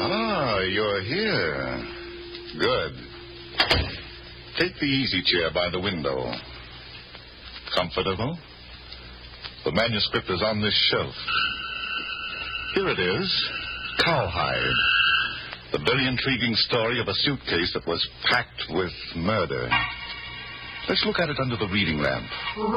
Ah, you're here. Good. Take the easy chair by the window. Comfortable? The manuscript is on this shelf. Here it is. Cowhide. The very intriguing story of a suitcase that was packed with murder. Let's look at it under the reading lamp.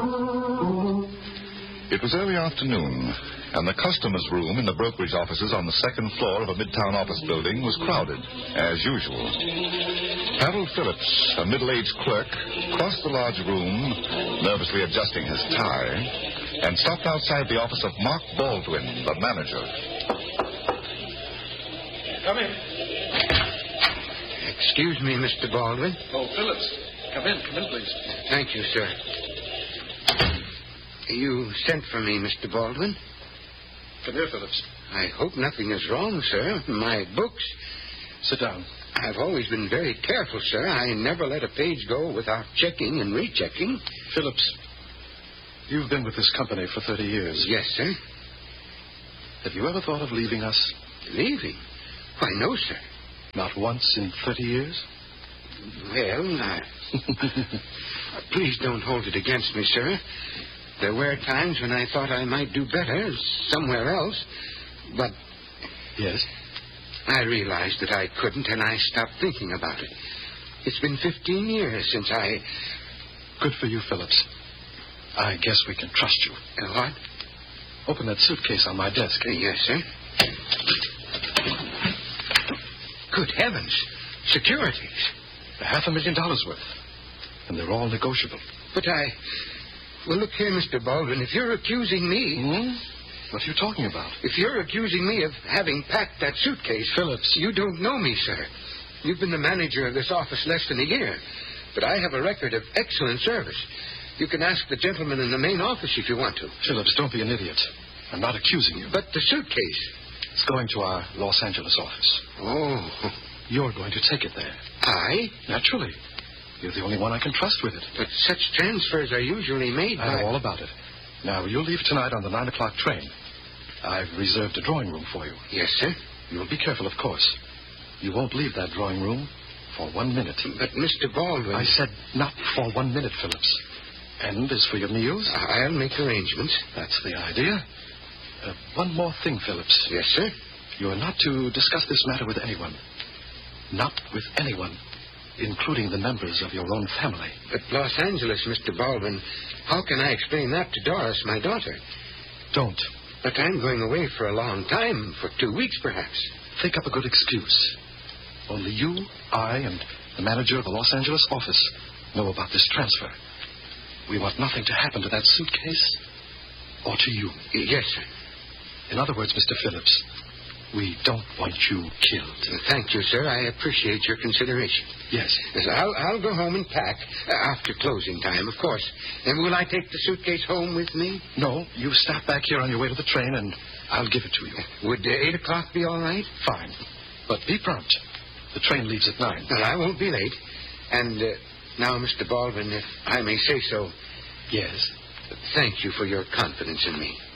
It was early afternoon, and the customer's room in the brokerage offices on the second floor of a midtown office building was crowded, as usual. Harold Phillips, a middle-aged clerk, crossed the large room, nervously adjusting his tie, and stopped outside the office of Mark Baldwin, the manager. Come in. Excuse me, Mr. Baldwin. Oh, Phillips. Come in, please. Thank you, sir. You sent for me, Mr. Baldwin? Come here, Phillips. I hope nothing is wrong, sir. My books... Sit down. I've always been very careful, sir. I never let a page go without checking and rechecking. Phillips, you've been with this company for 30 years. Yes, sir. Have you ever thought of leaving us? Leaving? Why, no, sir. Not once in 30 years? Well, please don't hold it against me, sir. There were times when I thought I might do better somewhere else, but... Yes? I realized that I couldn't, and I stopped thinking about it. It's been 15 years since I... Good for you, Phillips. I guess we can trust you. What? Open that suitcase on my desk. Yes, sir. Good heavens. Securities. $500,000 worth. And they're all negotiable. But Well, look here, Mr. Baldwin. If you're accusing me... What are you talking about? If you're accusing me of having packed that suitcase... Phillips. You don't know me, sir. You've been the manager of this office less than a year. But I have a record of excellent service. You can ask the gentleman in the main office if you want to. Phillips, don't be an idiot. I'm not accusing you. But the suitcase... It's going to our Los Angeles office. Oh. You're going to take it there. I? Naturally. You're the only one I can trust with it. But such transfers are usually made by... I know all about it. Now, you'll leave tonight on the 9 o'clock train. I've reserved a drawing room for you. Yes, sir. You'll be careful, of course. You won't leave that drawing room for 1 minute. But, Mr. Baldwin... I said not for 1 minute, Phillips. And as for your meals... I'll make arrangements. That's the idea. One more thing, Phillips. Yes, sir? You are not to discuss this matter with anyone. Not with anyone, including the members of your own family. But Los Angeles, Mr. Baldwin, how can I explain that to Doris, my daughter? Don't. But I'm going away for a long time, for 2 weeks, perhaps. Think up a good excuse. Only you, I, and the manager of the Los Angeles office know about this transfer. We want nothing to happen to that suitcase or to you. Yes, sir. In other words, Mr. Phillips, we don't want you killed. Thank you, sir. I appreciate your consideration. Yes. I'll go home and pack after closing time, of course. And will I take the suitcase home with me? No, you stop back here on your way to the train, and I'll give it to you. Would 8 o'clock be all right? Fine. But be prompt. The train leaves at 9. Well, I won't be late. And now, Mr. Baldwin, if I may say so... Yes? Thank you for your confidence in me.